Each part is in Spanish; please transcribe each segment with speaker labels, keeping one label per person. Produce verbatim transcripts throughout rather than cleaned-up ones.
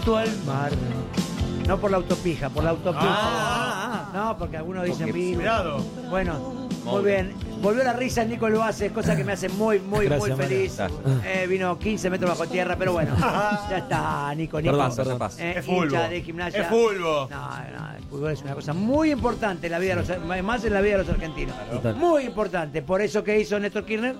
Speaker 1: al mar. No por la autopija, por la autopija.
Speaker 2: Ah, ah,
Speaker 1: no, porque algunos dicen
Speaker 2: porque,
Speaker 1: vivo.
Speaker 2: cuidado.
Speaker 1: Bueno, muy bien. Volvió la risa el Nico Loaces, cosa que me hace muy, muy,
Speaker 3: Gracias,
Speaker 1: muy feliz. Eh, vino quince metros bajo tierra, pero bueno. Ya está, Nico, Nico.
Speaker 3: Perdón, perdón, perdón.
Speaker 1: Eh,
Speaker 2: Es fútbol.
Speaker 1: hincha de gimnasia.
Speaker 2: Es fútbol.
Speaker 1: No, no, el fútbol es una cosa muy importante en la vida de los, más en la vida de los argentinos.
Speaker 3: Total.
Speaker 1: Muy importante. Por eso que hizo Néstor Kirchner,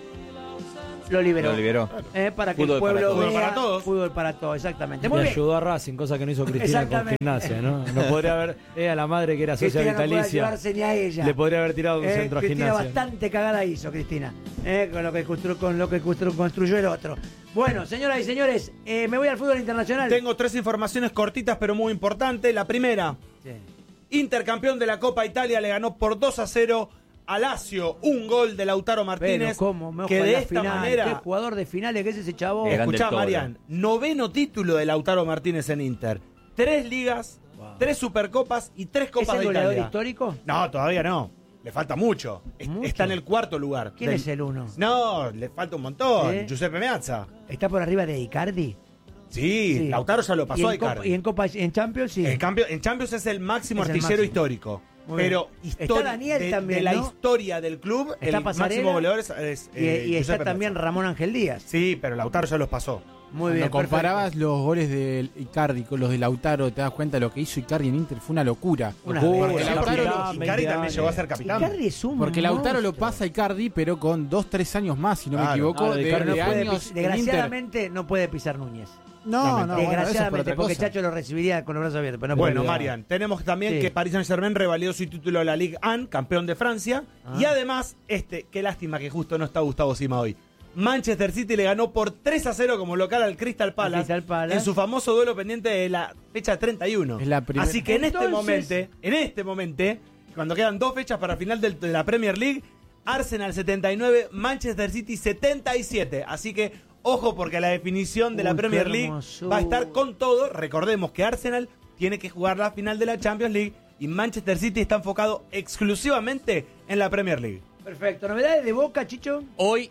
Speaker 1: lo liberó.
Speaker 4: Lo liberó.
Speaker 1: Eh, para que
Speaker 4: Fútbol
Speaker 1: el pueblo
Speaker 4: para todos.
Speaker 1: vea-
Speaker 2: Fútbol para todos.
Speaker 1: Fútbol para todos, exactamente. Muy
Speaker 3: Le
Speaker 1: bien.
Speaker 3: ayudó a Racing, cosa que no hizo Cristina con
Speaker 1: Exactamente.
Speaker 3: Gimnasia, ¿no? No podría haber, eh, a la madre que era socia
Speaker 1: Cristina no puede
Speaker 3: vitalicia,
Speaker 1: ayudarse ni a ella.
Speaker 3: le podría haber tirado un
Speaker 1: Eh,
Speaker 3: centro a
Speaker 1: Cristina
Speaker 3: Gimnasia.
Speaker 1: bastante cagada hizo, Cristina, eh, con lo que, constru- con lo que constru- construyó el otro. Bueno, señoras y señores, eh, me voy al fútbol internacional.
Speaker 2: Tengo tres informaciones cortitas pero muy importantes. La primera,
Speaker 1: Sí.
Speaker 2: Intercampeón de la Copa Italia le ganó por dos a cero a Lazio. Un gol de Lautaro Martínez.
Speaker 1: Pero cómo, me
Speaker 2: que
Speaker 1: ojo en
Speaker 2: de
Speaker 1: la
Speaker 2: esta
Speaker 1: final. Qué
Speaker 2: manera...
Speaker 1: jugador de finales que es ese chavo.
Speaker 4: Eh, grande
Speaker 2: Escuchá,
Speaker 4: el todo,
Speaker 2: Marian, noveno título de Lautaro Martínez en Inter. Tres ligas,
Speaker 1: Wow.
Speaker 2: tres supercopas y tres
Speaker 1: ¿Es
Speaker 2: copas
Speaker 1: el
Speaker 2: de
Speaker 1: goleador
Speaker 2: Italia.
Speaker 1: histórico?
Speaker 2: No, todavía no. Le falta mucho. Es-
Speaker 1: ¿Mucho?
Speaker 2: Está en el cuarto lugar.
Speaker 1: ¿Quién
Speaker 2: Del-
Speaker 1: es el uno?
Speaker 2: No, le falta un montón.
Speaker 1: ¿Eh?
Speaker 2: Giuseppe Meazza.
Speaker 1: ¿Está por arriba de Icardi?
Speaker 2: Sí,
Speaker 1: Sí.
Speaker 2: Lautaro ya lo
Speaker 1: ¿Y
Speaker 2: pasó a
Speaker 1: en Copa-
Speaker 2: Icardi.
Speaker 1: Y en Copa, en Champions sí.
Speaker 2: En cambio, en Champions es el máximo
Speaker 1: Es el
Speaker 2: artillero
Speaker 1: máximo.
Speaker 2: histórico.
Speaker 1: Muy
Speaker 2: Pero
Speaker 1: bien.
Speaker 2: histori-
Speaker 1: Está Daniel
Speaker 2: de,
Speaker 1: también,
Speaker 2: de la
Speaker 1: ¿no?
Speaker 2: historia del club,
Speaker 1: Está
Speaker 2: el
Speaker 1: Pasarela.
Speaker 2: máximo goleador es, es,
Speaker 1: Y,
Speaker 2: eh,
Speaker 1: y está
Speaker 2: Giuseppe
Speaker 1: también
Speaker 2: Meazza.
Speaker 1: Ramón Ángel Díaz.
Speaker 2: Sí, pero Lautaro ya los pasó.
Speaker 1: Muy bien.
Speaker 5: Cuando comparabas
Speaker 1: perfecto.
Speaker 5: los goles de Icardi con los de Lautaro, te das cuenta de lo que hizo Icardi en Inter fue una locura.
Speaker 1: Una
Speaker 3: Locura,
Speaker 1: vez.
Speaker 2: Porque Lautaro,
Speaker 3: capitán,
Speaker 2: Icardi
Speaker 3: veinte
Speaker 2: también
Speaker 3: años.
Speaker 2: llegó a ser capitán.
Speaker 1: Icardi es un
Speaker 5: Porque Lautaro lo
Speaker 1: monstruo.
Speaker 5: pasa a Icardi, pero con dos, tres años más, si no me
Speaker 2: Claro.
Speaker 5: equivoco,
Speaker 3: Ah,
Speaker 5: de,
Speaker 3: de Icardi
Speaker 5: de
Speaker 1: No puede
Speaker 5: años
Speaker 1: pis-
Speaker 5: en
Speaker 1: desgraciadamente no puede pisar Núñez.
Speaker 5: Inter. No, no, bueno, eso es por
Speaker 1: Desgraciadamente,
Speaker 5: otra
Speaker 1: porque
Speaker 5: cosa.
Speaker 1: Chacho lo recibiría con los brazos abiertos. Pero no
Speaker 2: Bueno,
Speaker 1: puede.
Speaker 2: Marian, tenemos también
Speaker 1: Sí.
Speaker 2: que Paris Saint-Germain revalidó su título de la Ligue uno, campeón de Francia.
Speaker 1: Ah.
Speaker 2: Y además, este, qué lástima que justo no está Gustavo Sima hoy. Manchester City le ganó por tres a cero como local al Crystal Palace,
Speaker 1: Crystal Palace.
Speaker 2: en su famoso duelo pendiente de la fecha treinta y uno.
Speaker 5: Es la primer-
Speaker 2: Así que en este
Speaker 1: Entonces-
Speaker 2: momento, en este momento, cuando quedan dos fechas para final del- de la Premier League, Arsenal setenta y nueve, Manchester City setenta y siete. Así que ojo porque la definición de la
Speaker 1: Uy, qué
Speaker 2: Premier League
Speaker 1: hermosura.
Speaker 2: va a estar con todo. Recordemos que Arsenal tiene que jugar la final de la Champions League y Manchester City está enfocado exclusivamente en la Premier League.
Speaker 1: Perfecto. ¿Novedades de Boca, Chicho?
Speaker 4: Hoy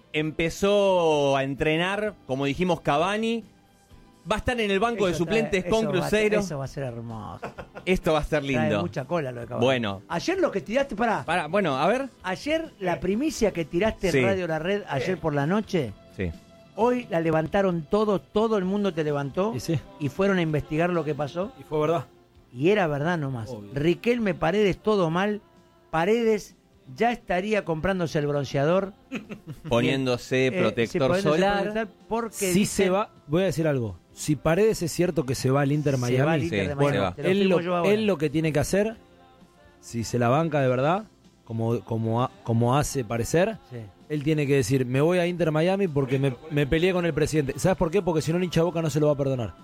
Speaker 4: empezó a entrenar, como dijimos, Cavani. Va a estar en el banco de
Speaker 1: Eso
Speaker 4: suplentes
Speaker 1: trae-
Speaker 4: con
Speaker 1: eso va a-
Speaker 4: Cruzeiro.
Speaker 1: Eso va a ser hermoso.
Speaker 4: Esto va a ser
Speaker 1: Trae
Speaker 4: lindo.
Speaker 1: mucha cola lo de Cavani.
Speaker 4: Bueno.
Speaker 1: Ayer lo que tiraste, pará.
Speaker 4: Para, bueno, a ver.
Speaker 1: Ayer la primicia que tiraste
Speaker 4: Sí.
Speaker 1: en Radio La Red ayer por la noche,
Speaker 4: Sí.
Speaker 1: hoy la levantaron todos, todo el mundo te levantó
Speaker 3: Y sí.
Speaker 1: y fueron a investigar lo que pasó.
Speaker 3: Y fue verdad.
Speaker 1: Y era verdad nomás.
Speaker 3: Obvio.
Speaker 1: Riquelme, Paredes, todo mal. Paredes ya estaría comprándose el bronceador.
Speaker 4: Poniéndose
Speaker 1: Eh, sí,
Speaker 4: protector
Speaker 1: poniéndose
Speaker 4: solar.
Speaker 1: protector porque
Speaker 3: Si
Speaker 1: dicen-
Speaker 3: se va, voy a decir algo. Si Paredes es cierto que se va al Inter
Speaker 1: se va al
Speaker 3: Miami,
Speaker 1: Inter
Speaker 4: Sí,
Speaker 1: de
Speaker 4: bueno,
Speaker 1: Miami.
Speaker 4: va.
Speaker 1: Te lo
Speaker 3: él,
Speaker 1: firmo
Speaker 3: lo,
Speaker 1: yo ahora.
Speaker 3: él lo que tiene que hacer, si se la banca de verdad, como, como, ha- como hace parecer,
Speaker 1: Sí.
Speaker 3: él tiene que decir, me voy a Inter Miami porque me, me peleé con el presidente. ¿Sabes por qué? Porque si no, el hincha Boca no se lo va a perdonar.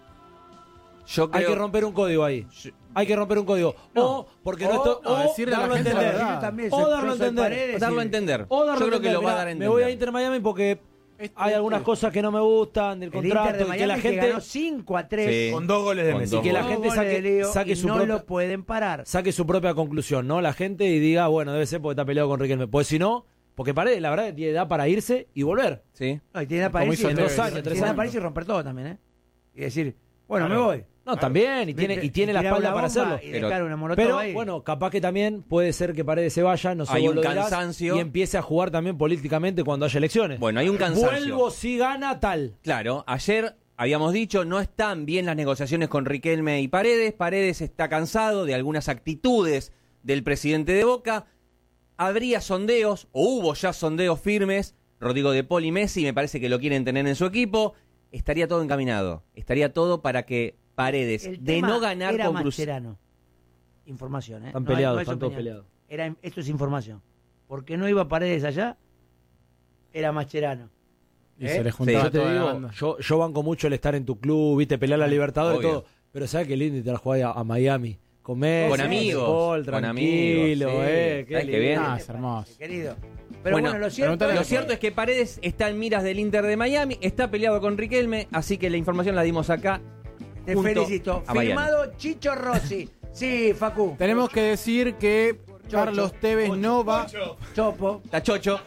Speaker 4: Yo creo.
Speaker 3: Hay que romper un código ahí. Hay que romper un código. O porque no
Speaker 1: O-
Speaker 3: esto,
Speaker 5: no,
Speaker 3: o
Speaker 5: decirle a la
Speaker 3: darlo a
Speaker 5: gente la
Speaker 3: entender.
Speaker 5: verdad.
Speaker 1: Yo también
Speaker 3: O
Speaker 1: soy
Speaker 3: darlo a
Speaker 1: preso de
Speaker 3: entender.
Speaker 1: Paredes
Speaker 4: darlo a
Speaker 1: y-
Speaker 4: entender.
Speaker 3: O darlo
Speaker 4: Yo
Speaker 3: a
Speaker 4: creo que lo va a
Speaker 3: entender.
Speaker 4: dar a
Speaker 3: Mirá,
Speaker 4: entender.
Speaker 3: Me voy a Inter Miami porque hay algunas cosas que no me gustan del
Speaker 1: El Inter
Speaker 3: contrato
Speaker 1: de
Speaker 3: y
Speaker 1: Miami
Speaker 3: que la gente
Speaker 1: ganó cinco a tres.
Speaker 4: Sí.
Speaker 2: Con dos goles de
Speaker 4: Con
Speaker 2: Messi.
Speaker 4: dos
Speaker 3: que la
Speaker 1: Dos
Speaker 3: gente
Speaker 1: goles
Speaker 3: saque-
Speaker 1: de Leo
Speaker 3: saque
Speaker 1: y
Speaker 3: su
Speaker 1: no
Speaker 3: propia-
Speaker 1: lo pueden parar.
Speaker 3: saque su propia conclusión, ¿no? La gente y diga, bueno, debe ser porque está peleado con Riquelme. Pues si no, porque Paredes, la verdad, tiene edad para irse y volver.
Speaker 4: Sí.
Speaker 1: No, y tiene para
Speaker 5: Como
Speaker 1: irse
Speaker 5: hizo
Speaker 1: y,
Speaker 5: en dos años,
Speaker 1: tiene
Speaker 3: tres
Speaker 1: para
Speaker 3: años.
Speaker 1: irse y romper todo también, ¿eh? Y decir, bueno,
Speaker 2: Claro.
Speaker 1: me voy.
Speaker 3: No, también, y tiene, y tiene la
Speaker 1: Tirar
Speaker 3: espalda
Speaker 1: una
Speaker 3: para
Speaker 1: bomba
Speaker 3: hacerlo.
Speaker 1: Y
Speaker 4: Pero-
Speaker 1: dejar una molotov
Speaker 3: Pero
Speaker 1: ahí.
Speaker 3: bueno, capaz que también puede ser que Paredes se vaya, no sé
Speaker 4: Hay
Speaker 3: vos
Speaker 4: un
Speaker 3: lo dirás,
Speaker 4: cansancio.
Speaker 3: y empiece a jugar también políticamente cuando haya elecciones.
Speaker 4: Bueno, hay un cansancio.
Speaker 3: Vuelvo si gana tal.
Speaker 4: Claro, ayer habíamos dicho, no están bien las negociaciones con Riquelme y Paredes. Paredes está cansado de algunas actitudes del presidente de Boca. Habría sondeos, o hubo ya sondeos firmes. Rodrigo de Paul y Messi me parece que lo quieren tener en su equipo. Estaría todo encaminado. Estaría todo para que Paredes,
Speaker 1: El
Speaker 4: de
Speaker 1: tema
Speaker 4: no ganar
Speaker 1: era
Speaker 4: con Cruzeiro.
Speaker 1: Mascherano. Información, ¿eh?
Speaker 3: Están
Speaker 1: No hay-
Speaker 3: peleados,
Speaker 1: no hay
Speaker 3: están todos
Speaker 1: opinión.
Speaker 3: peleados.
Speaker 1: Era, esto es información. Porque no iba Paredes allá, era Mascherano.
Speaker 5: Y
Speaker 1: ¿Eh?
Speaker 5: se le
Speaker 4: Sí,
Speaker 5: juntaba
Speaker 3: Yo te
Speaker 5: toda la
Speaker 3: digo,
Speaker 5: banda.
Speaker 3: yo, yo banco mucho el estar en tu club, viste, pelear a la Libertadores y
Speaker 4: Obvio.
Speaker 3: todo. Pero ¿sabes qué lindo te la jugar a, a Miami? Con Messi,
Speaker 4: Con amigos,
Speaker 3: Paul,
Speaker 4: con
Speaker 3: tranquilo,
Speaker 4: amigos, sí.
Speaker 3: eh, qué
Speaker 4: ¿Sabes qué
Speaker 3: lindo.
Speaker 4: bien?
Speaker 5: Ah, es hermoso.
Speaker 1: Querido. Pero bueno,
Speaker 4: Bueno,
Speaker 1: lo cierto,
Speaker 5: preguntale-
Speaker 4: Lo
Speaker 1: es
Speaker 4: cierto es que Paredes está en miras del Inter de Miami, está peleado con Riquelme, así que la información la dimos acá.
Speaker 1: te
Speaker 4: junto
Speaker 1: felicito.
Speaker 4: a Miami.
Speaker 1: Firmado Chicho Rossi. Sí, Facu.
Speaker 5: Tenemos que decir que Carlos Tevez no va.
Speaker 1: Chopo,
Speaker 4: Está Chocho.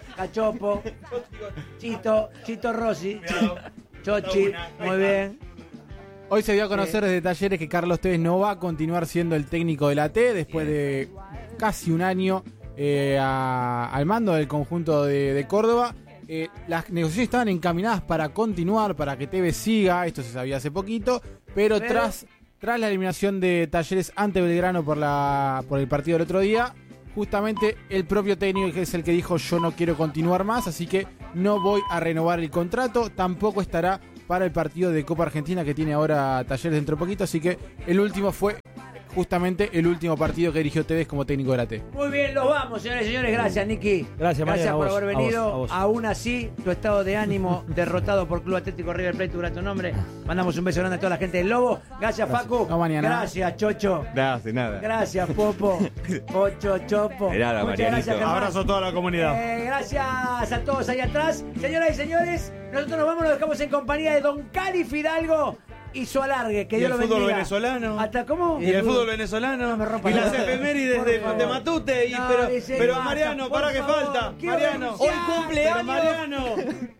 Speaker 5: Hoy se dio a conocer desde Talleres que Carlos Tevez no va a continuar siendo el técnico de la T después de casi un año eh, a, al mando del conjunto de, de Córdoba. Eh, las negociaciones estaban encaminadas para continuar, para que Tevez siga, esto se sabía hace poquito, pero, pero... tras tras la eliminación de Talleres ante Belgrano por la por el partido del otro día, justamente el propio técnico es el que dijo yo no quiero continuar más, así que no voy a renovar el contrato, tampoco estará para el partido de Copa Argentina que tiene ahora Talleres dentro de poquito, así que el último fue justamente el último partido que dirigió Tevez como técnico de la T.
Speaker 1: Muy bien, los vamos, señores y señores. Gracias, Nicky.
Speaker 3: Gracias,
Speaker 1: Gracias
Speaker 3: Mariano,
Speaker 1: por
Speaker 3: a vos,
Speaker 1: haber
Speaker 3: a vos,
Speaker 1: venido.
Speaker 3: a vos.
Speaker 1: Aún así, tu estado de ánimo derrotado por Club Atlético River Plate dura tu nombre. Mandamos un beso grande a toda la gente del Lobo. Gracias,
Speaker 5: Gracias.
Speaker 1: Facu.
Speaker 5: No, mañana.
Speaker 1: Gracias, Chocho.
Speaker 4: Gracias, nada.
Speaker 1: Gracias, Popo. Ocho, Chopo.
Speaker 4: De nada,
Speaker 1: Muchas
Speaker 4: Marianito.
Speaker 1: gracias, Germán.
Speaker 2: Abrazo a toda la comunidad.
Speaker 1: Eh, gracias a todos ahí atrás. Señoras y señores, nosotros nos vamos, nos dejamos en compañía de Don Cali Fidalgo y su alargue. Que
Speaker 2: Y
Speaker 1: Dios
Speaker 2: el
Speaker 1: lo
Speaker 2: fútbol
Speaker 1: bendiga.
Speaker 2: venezolano.
Speaker 1: ¿Hasta cómo?
Speaker 2: Y el fútbol venezolano.
Speaker 1: No me rompa
Speaker 2: y
Speaker 1: la
Speaker 2: las
Speaker 1: bola.
Speaker 2: efemérides
Speaker 1: Por
Speaker 2: de,
Speaker 1: favor.
Speaker 2: de Matute. Y,
Speaker 1: No,
Speaker 2: pero,
Speaker 1: dice,
Speaker 2: pero
Speaker 1: basta,
Speaker 2: Mariano,
Speaker 1: por
Speaker 2: para que
Speaker 1: favor.
Speaker 2: falta.
Speaker 1: Quiero
Speaker 2: Mariano.
Speaker 1: denunciar.
Speaker 2: Hoy cumpleaños. Pero Mariano.